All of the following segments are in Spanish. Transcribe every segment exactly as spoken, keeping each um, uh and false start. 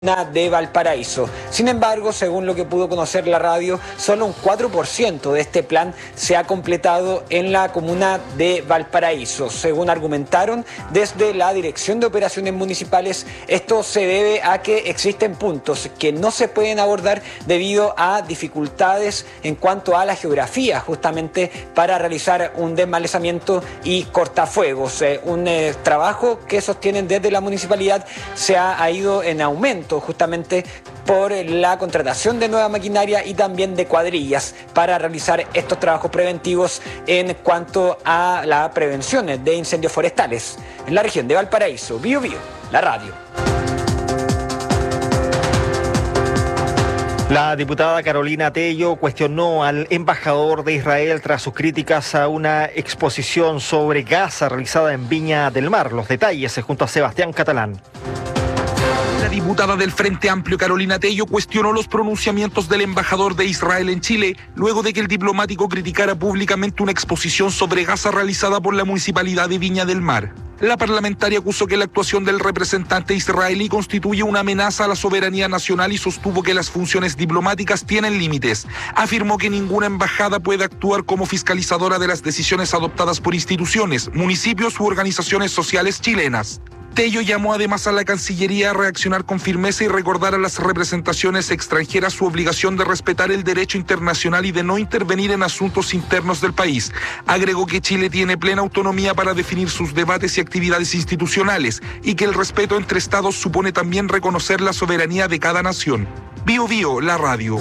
de Valparaíso. Sin embargo, según lo que pudo conocer la radio, solo un cuatro por ciento de este plan se ha completado en la comuna de Valparaíso. Según argumentaron desde la Dirección de Operaciones Municipales, esto se debe a que existen puntos que no se pueden abordar debido a dificultades en cuanto a la geografía, justamente para realizar un desmalezamiento y cortafuegos. Eh, un eh, trabajo que sostienen desde la municipalidad se ha, ha ido en aumento, justamente por la contratación de nueva maquinaria y también de cuadrillas para realizar estos trabajos preventivos en cuanto a la prevención de incendios forestales en la región de Valparaíso. Bío Bío, la radio. La diputada Carolina Tello cuestionó al embajador de Israel tras sus críticas a una exposición sobre Gaza realizada en Viña del Mar. Los detalles junto a Sebastián Catalán. La diputada del Frente Amplio Carolina Tello cuestionó los pronunciamientos del embajador de Israel en Chile luego de que el diplomático criticara públicamente una exposición sobre Gaza realizada por la municipalidad de Viña del Mar. La parlamentaria acusó que la actuación del representante israelí constituye una amenaza a la soberanía nacional y sostuvo que las funciones diplomáticas tienen límites. Afirmó que ninguna embajada puede actuar como fiscalizadora de las decisiones adoptadas por instituciones, municipios u organizaciones sociales chilenas. Tello llamó además a la Cancillería a reaccionar con firmeza y recordar a las representaciones extranjeras su obligación de respetar el derecho internacional y de no intervenir en asuntos internos del país. Agregó que Chile tiene plena autonomía para definir sus debates y actividades institucionales y que el respeto entre estados supone también reconocer la soberanía de cada nación. Bío Bío, la radio.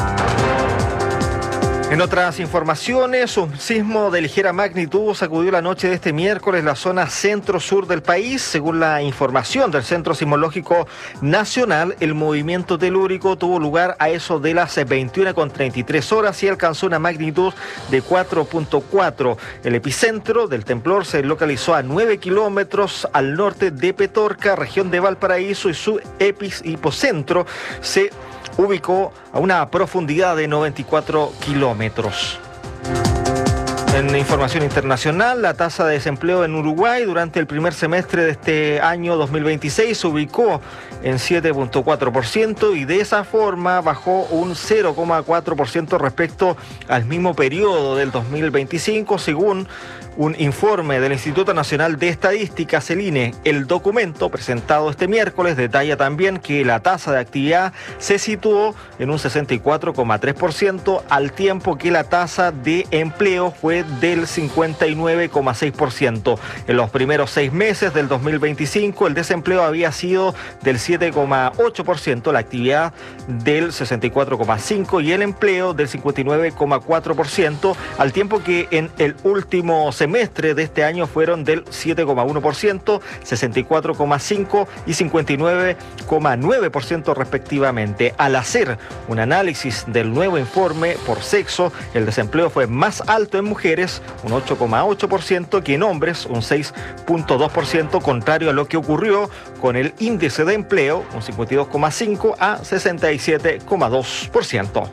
En otras informaciones, un sismo de ligera magnitud sacudió la noche de este miércoles la zona centro-sur del país. Según la información del Centro Sismológico Nacional, el movimiento telúrico tuvo lugar a eso de las veintiuna con treinta y tres horas y alcanzó una magnitud de cuatro punto cuatro. El epicentro del temblor se localizó a nueve kilómetros al norte de Petorca, región de Valparaíso, y su epicentro se ubicó a una profundidad de noventa y cuatro kilómetros. En información internacional, la tasa de desempleo en Uruguay durante el primer semestre de este año dos mil veintiséis se ubicó en siete punto cuatro por ciento y de esa forma bajó un cero coma cuatro por ciento respecto al mismo periodo del dos mil veinticinco, según un informe del Instituto Nacional de Estadísticas, el I N E. El documento presentado este miércoles detalla también que la tasa de actividad se situó en un sesenta y cuatro coma tres por ciento, al tiempo que la tasa de empleo fue del cincuenta y nueve coma seis por ciento. En los primeros seis meses del dos mil veinticinco, el desempleo había sido del siete coma ocho por ciento, la actividad del sesenta y cuatro coma cinco por ciento y el empleo del cincuenta y nueve coma cuatro por ciento, al tiempo que en el último semestre de este año fueron del siete coma uno por ciento, sesenta y cuatro coma cinco por ciento y cincuenta y nueve coma nueve por ciento respectivamente. Al hacer un análisis del nuevo informe por sexo, el desempleo fue más alto en mujeres, un ocho coma ocho por ciento, que en hombres, un seis punto dos por ciento, contrario a lo que ocurrió con el índice de empleo, un cincuenta y dos coma cinco a sesenta y siete coma dos por ciento.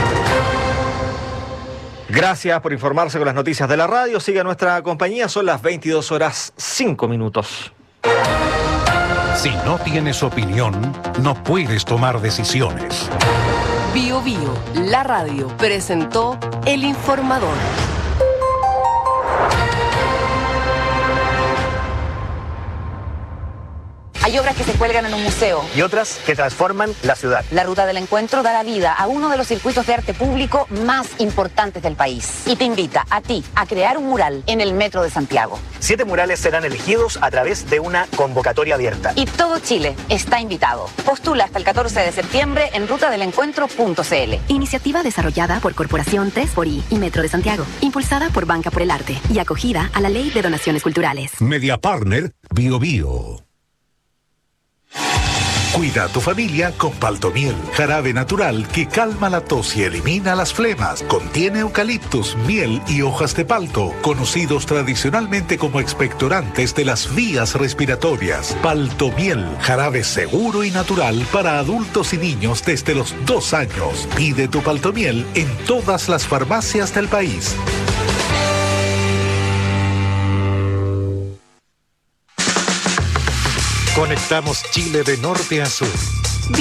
Gracias por informarse con las noticias de la radio. Siga nuestra compañía, son las veintidós horas cinco minutos. Si no tienes opinión, no puedes tomar decisiones. Bío Bío, la radio, presentó El Informador. Hay obras que se cuelgan en un museo y otras que transforman la ciudad. La Ruta del Encuentro dará vida a uno de los circuitos de arte público más importantes del país y te invita a ti a crear un mural en el Metro de Santiago. Siete murales serán elegidos a través de una convocatoria abierta. Y todo Chile está invitado. Postula hasta el catorce de septiembre en ruta del encuentro punto c l. Iniciativa desarrollada por Corporación tres por I y Metro de Santiago, impulsada por Banca por el Arte y acogida a la Ley de Donaciones Culturales. Media Partner Bío Bío. Cuida a tu familia con Paltomiel, jarabe natural que calma la tos y elimina las flemas. Contiene eucaliptus, miel y hojas de palto, conocidos tradicionalmente como expectorantes de las vías respiratorias. Paltomiel, jarabe seguro y natural para adultos y niños desde los dos años. Pide tu Paltomiel en todas las farmacias del país. Conectamos Chile de norte a sur.